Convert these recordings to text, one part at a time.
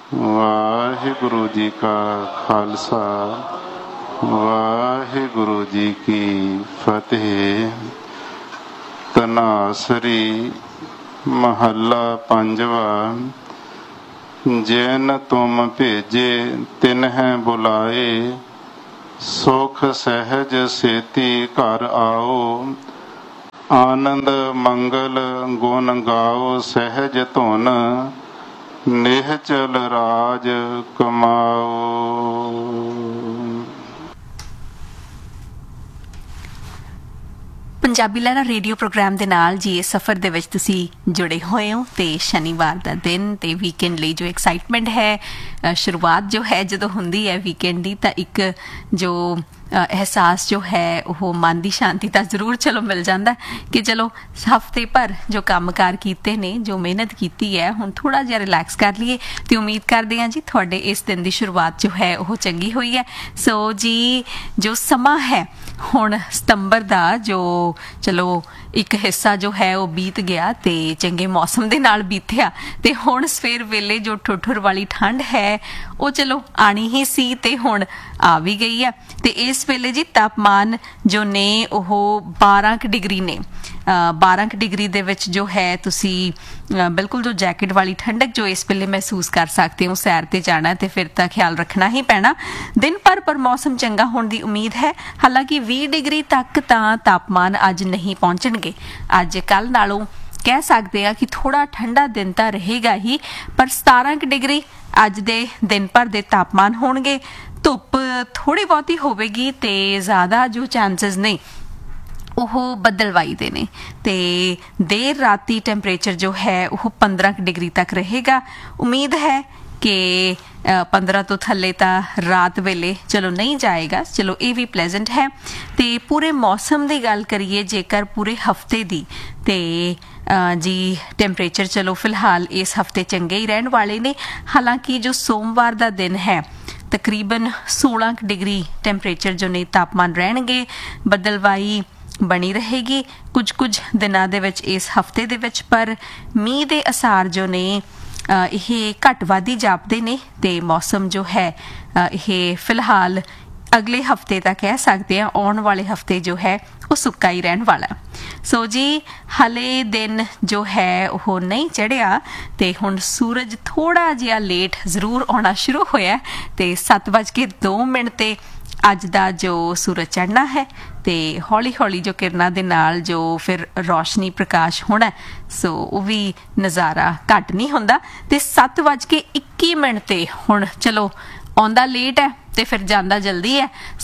ਵਾਹਿਗੁਰੂ ਜੀ ਕਾ ਖਾਲਸਾ ਵਾਹਿਗੁਰੂ ਜੀ ਕੀ ਫਤਿਹ। ਤਨਾਸਰੀ ਮਹੱਲਾ ਪੰਜਵਾ। ਜਿਨ ਤੁਮ ਭੇਜੇ ਤਿਨਹਿ ਬੁਲਾਏ, ਸੁਖ ਸਹਿਜ ਸੇਤੀ ਘਰ ਆਓ। ਆਨੰਦ ਮੰਗਲ ਗੁਣ ਗਾਓ, ਸਹਿਜ ਧੁਨ ਨਿਹਚਲ ਰਾਜ ਕਮਾਓ। ਪੰਜਾਬੀ ਲਹਿਰਾਂ ਰੇਡੀਓ ਪ੍ਰੋਗਰਾਮ ਦੇ ਨਾਲ ਜੀ ਇਸ ਸਫ਼ਰ ਦੇ ਵਿੱਚ ਤੁਸੀਂ ਜੁੜੇ ਹੋਏ ਹੋ ਤੇ ਸ਼ਨੀਵਾਰ ਦਾ ਦਿਨ ਤੇ ਵੀਕਐਂਡ ਲਈ ਜੋ ਐਕਸਾਈਟਮੈਂਟ ਹੈ, ਸ਼ੁਰੂਆਤ ਜੋ ਹੈ ਜਦੋਂ ਹੁੰਦੀ ਹੈ ਵੀਕਐਂਡ ਦੀ, ਤਾਂ ਇੱਕ ਜੋ ਅਹਿਸਾਸ ਜੋ ਹੈ ਉਹ ਮਨ ਦੀ ਸ਼ਾਂਤੀ ਤਾਂ ਜ਼ਰੂਰ ਚਲੋ ਮਿਲ ਜਾਂਦਾ ਕਿ ਚਲੋ ਹਫ਼ਤੇ ਭਰ ਜੋ ਕੰਮਕਾਰ ਕੀਤੇ ਨੇ, ਜੋ ਮਿਹਨਤ ਕੀਤੀ ਹੈ, ਹੁਣ ਥੋੜ੍ਹਾ ਜਿਹਾ ਰਿਲੈਕਸ ਕਰ ਲਈਏ। ਤੇ ਉਮੀਦ ਕਰਦੇ ਹਾਂ ਜੀ ਤੁਹਾਡੇ ਇਸ ਦਿਨ ਦੀ ਸ਼ੁਰੂਆਤ ਜੋ ਹੈ ਉਹ ਚੰਗੀ ਹੋਈ ਹੈ। ਸੋ ਜੀ ਜੋ ਸਮਾਂ ਹੈ ਹੁਣ ਸਤੰਬਰ ਦਾ, ਜੋ ਚਲੋ ਇੱਕ ਹਿੱਸਾ ਜੋ ਹੈ ਉਹ ਬੀਤ ਗਿਆ ਤੇ ਚੰਗੇ ਮੌਸਮ ਦੇ ਨਾਲ ਬੀਤਿਆ, ਤੇ ਹੁਣ ਸਵੇਰ ਵੇਲੇ ਜੋ ਠੁਠੁਰ ਵਾਲੀ ਠੰਡ ਹੈ ਉਹ ਚਲੋ ਆਣੀ ਹੀ ਸੀ ਤੇ ਹੁਣ ਆ ਵੀ ਗਈ ਹੈ। ਤੇ ਇਸ ਵੇਲੇ ਜੀ ਤਾਪਮਾਨ ਜੋ ਨੇ ਉਹ 12 ਡਿਗਰੀ ਨੇ। 12 ਡਿਗਰੀ ਦੇ ਵਿੱਚ ਜੋ ਹੈ ਤੁਸੀਂ ਬਿਲਕੁਲ ਜੋ ਜੈਕਟ ਵਾਲੀ ਠੰਡਕ ਜੋ ਇਸ ਵੇਲੇ ਮਹਿਸੂਸ ਕਰ ਸਕਦੇ ਹੋ। ਸੈਰ ਤੇ ਜਾਣਾ ਤੇ ਫਿਰ ਤਾਂ ਖਿਆਲ ਰੱਖਣਾ ਹੀ ਪੈਣਾ। ਦਿਨ ਭਰ ਪਰ ਮੌਸਮ ਚੰਗਾ ਹੋਣ ਦੀ ਉਮੀਦ ਹੈ। ਹਾਲਾਂਕਿ 20 ਡਿਗਰੀ ਤੱਕ ਤਾਂ ਤਾਪਮਾਨ ਅੱਜ ਨਹੀਂ ਪਹੁੰਚਣਗੇ। ਅੱਜ ਕੱਲ੍ਹ ਨਾਲੋਂ ਕਹਿ ਸਕਦੇ ਆ ਕਿ ਥੋੜਾ ਠੰਡਾ ਦਿਨ ਤਾਂ ਰਹੇਗਾ ਹੀ, ਪਰ 17 ਡਿਗਰੀ ਅੱਜ ਦੇ ਦਿਨ ਭਰ ਦੇ ਤਾਪਮਾਨ ਹੋਣਗੇ। ਧੁੱਪ ਥੋੜੀ ਬਹੁਤੀ ਹੋਵੇਗੀ ਤੇ ਜ਼ਿਆਦਾ ਜੋ ਚਾਂਸਸ ਨੇ ਉਹ ਬੱਦਲਵਾਈ ਦੇ ਨੇ। ਤੇ ਦੇਰ ਰਾਤੀ ਟੈਂਪਰੇਚਰ ਜੋ ਹੈ ਉਹ 15 ਡਿਗਰੀ ਤੱਕ ਰਹੇਗਾ। ਉਮੀਦ ਹੈ ਕਿ 15 ਤੋਂ ਥੱਲੇ ਤਾਂ ਰਾਤ ਵੇਲੇ ਚਲੋ ਨਹੀਂ ਜਾਏਗਾ। ਚਲੋ ਇਹ ਵੀ ਪਲੇਜ਼ੈਂਟ ਹੈ। ਤੇ ਪੂਰੇ ਮੌਸਮ ਦੀ ਗੱਲ ਕਰੀਏ ਜੇਕਰ ਪੂਰੇ ਹਫਤੇ ਦੀ, ਤੇ ਜੀ ਟੈਂਪਰੇਚਰ ਚਲੋ ਫਿਲਹਾਲ ਇਸ ਹਫਤੇ ਚੰਗੇ ਹੀ ਰਹਿਣ ਵਾਲੇ ਨੇ। ਹਾਲਾਂਕਿ ਜੋ ਸੋਮਵਾਰ ਦਾ ਦਿਨ ਹੈ ਤਕਰੀਬਨ 16 ਡਿਗਰੀ ਟੈਂਪਰੇਚਰ ਜੋ ਨੇ ਤਾਪਮਾਨ ਰਹਿਣਗੇ। ਬੱਦਲਵਾਈ ਬਣੀ ਰਹੇਗੀ ਕੁਝ ਦਿਨਾਂ ਦੇ ਵਿੱਚ ਇਸ ਹਫਤੇ ਦੇ ਵਿੱਚ, ਪਰ ਮੀਂਹ ਦੇ ਅਸਾਰ ਜੋ ਨੇ ਇਹ ਘੱਟ ਵੱਧ ਹੀ ਜਾਪਦੇ ਨੇ ਤੇ ਮੌਸਮ ਜੋ ਹੈ ਇਹ ਫਿਲਹਾਲ ਅਗਲੇ ਹਫਤੇ ਤਾਂ ਕਹਿ ਸਕਦੇ ਹਾਂ ਆਉਣ ਵਾਲੇ ਹਫਤੇ ਜੋ ਹੈ ਉਹ ਸੁੱਕਾ ਹੀ ਰਹਿਣ ਵਾਲਾ। ਸੋ ਜੀ ਹਲੇ ਦਿਨ ਜੋ ਹੈ ਉਹ ਨਹੀਂ ਚੜ੍ਹਿਆ ਤੇ ਹੁਣ ਸੂਰਜ ਥੋੜਾ ਜਿਹਾ ਲੇਟ ਜ਼ਰੂਰ ਆਉਣਾ ਸ਼ੁਰੂ ਹੋਇਆ ਤੇ 7:02 ਤੇ ਅੱਜ ਦਾ ਜੋ ਸੂਰਜ ਚੜ੍ਹਨਾ ਹੈ ਤੇ ਹੌਲੀ ਹੌਲੀ ਜੋ ਕਿਰਨਾਂ ਦੇ ਨਾਲ ਜੋ ਫਿਰ ਰੌਸ਼ਨੀ ਪ੍ਰਕਾਸ਼ ਹੋਣਾ, ਸੋ ਉਹ ਵੀ ਨਜ਼ਾਰਾ ਘੱਟ ਨਹੀਂ ਹੁੰਦਾ। ਤੇ 7:21 ਤੇ ਹੁਣ ਚਲੋ ਆਉਂਦਾ ਲੇਟ ਹੈ ਤੇ ਫਿਰ ਜਾਂਦਾ ਜਲਦੀ ਹੈ।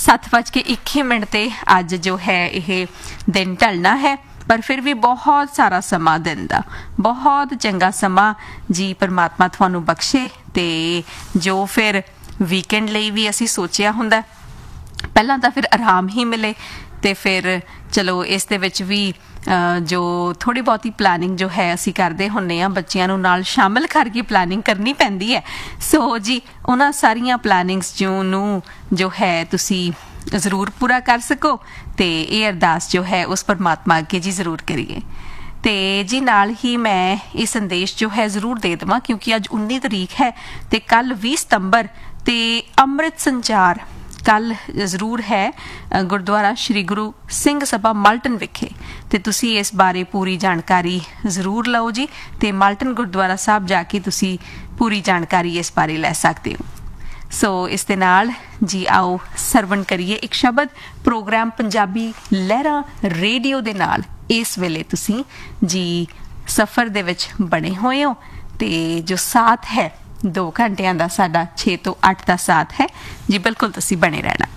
7:21 ਤੇ ਅੱਜ ਜੋ ਹੈ ਇਹ ਦਿਨ ਢਲਣਾ ਹੈ, ਪਰ ਫਿਰ ਵੀ ਬਹੁਤ ਸਾਰਾ ਸਮਾਂ ਦਿਨ ਦਾ, ਬਹੁਤ ਚੰਗਾ ਸਮਾਂ ਜੀ ਪਰਮਾਤਮਾ ਤੁਹਾਨੂੰ ਬਖਸ਼ੇ। ਤੇ ਜੋ ਫਿਰ ਵੀਕਐਂਡ ਲਈ ਵੀ ਅਸੀਂ ਸੋਚਿਆ ਹੁੰਦਾ, ਪਹਿਲਾਂ ਤਾਂ ਫਿਰ ਆਰਾਮ ਹੀ ਮਿਲੇ ਤੇ ਫਿਰ ਚਲੋ ਇਸ ਦੇ ਵਿੱਚ ਵੀ ਜੋ ਥੋੜ੍ਹੀ ਬਹੁਤੀ ਪਲਾਨਿੰਗ ਜੋ ਹੈ ਅਸੀਂ ਕਰਦੇ ਹੁੰਦੇ ਹਾਂ, ਬੱਚਿਆਂ ਨੂੰ ਨਾਲ ਸ਼ਾਮਿਲ ਕਰਕੇ ਪਲਾਨਿੰਗ ਕਰਨੀ ਪੈਂਦੀ ਹੈ। ਸੋ ਜੀ ਉਹਨਾਂ ਸਾਰੀਆਂ ਪਲਾਨਿੰਗਸ ਨੂੰ ਜੋ ਹੈ ਤੁਸੀਂ ਜ਼ਰੂਰ ਪੂਰਾ ਕਰ ਸਕੋ ਤੇ ਇਹ ਅਰਦਾਸ ਜੋ ਹੈ ਉਸ ਪਰਮਾਤਮਾ ਅੱਗੇ ਜੀ ਜ਼ਰੂਰ ਕਰੀਏ। ਤੇ ਜੀ ਨਾਲ ਹੀ ਮੈਂ ਇਹ ਸੰਦੇਸ਼ ਜੋ ਹੈ ਜ਼ਰੂਰ ਦੇ ਦੇਵਾਂ, ਕਿਉਂਕਿ ਅੱਜ 19 ਤਰੀਕ ਹੈ ਤੇ ਕੱਲ 20 ਸਤੰਬਰ ਤੇ ਅੰਮ੍ਰਿਤ ਸੰਚਾਰ ਕੱਲ ਜ਼ਰੂਰ ਹੈ ਗੁਰਦੁਆਰਾ ਸ਼੍ਰੀ ਗੁਰੂ ਸਿੰਘ ਸਭਾ ਮਲਟਨ ਵਿਖੇ। ਤੇ ਤੁਸੀਂ ਇਸ ਬਾਰੇ ਪੂਰੀ ਜਾਣਕਾਰੀ ਜ਼ਰੂਰ ਲਓ ਜੀ, ਤੇ ਮਲਟਨ ਗੁਰਦੁਆਰਾ ਸਾਹਿਬ ਜਾ ਕੇ ਤੁਸੀਂ ਪੂਰੀ ਜਾਣਕਾਰੀ ਇਸ ਬਾਰੇ ਲੈ ਸਕਦੇ ਹੋ। ਸੋ ਇਸ ਦੇ ਨਾਲ ਜੀ ਆਓ ਸਰਵਣ ਕਰੀਏ ਇੱਕ ਸ਼ਬਦ। ਪ੍ਰੋਗਰਾਮ ਪੰਜਾਬੀ ਲਹਿਰਾਂ ਰੇਡੀਓ ਦੇ ਨਾਲ ਇਸ ਵੇਲੇ ਤੁਸੀਂ ਜੀ ਸਫ਼ਰ ਦੇ ਵਿੱਚ ਬਣੇ ਹੋਏ ਹੋ ਤੇ ਜੋ ਸਾਥ ਹੈ 2 ਘੰਟਿਆਂ ਦਾ ਸਾਡਾ 6 ਤੋਂ 8 ਦਾ ਸਾਥ ਹੈ ਜੀ, ਬਿਲਕੁਲ ਤੁਸੀਂ ਬਣੇ ਰਹਿਣਾ।